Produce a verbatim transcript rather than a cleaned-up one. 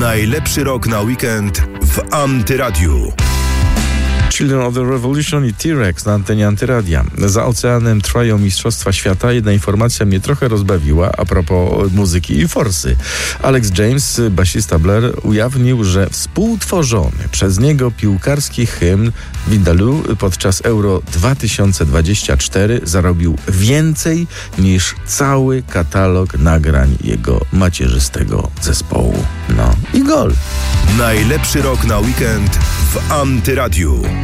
Najlepszy rok na weekend w Antyradiu. Children of the Revolution i T-Rex na antenie Antyradia. Za oceanem trwają Mistrzostwa Świata. Jedna informacja mnie trochę rozbawiła a propos muzyki i forsy. Alex James, basista Blur, ujawnił, że współtworzony przez niego piłkarski hymn Vindaloo podczas Euro dwa tysiące dwudziestego czwartego zarobił więcej niż cały katalog nagrań jego macierzystego zespołu. No i gol. Najlepszy rok na weekend w Antyradiu.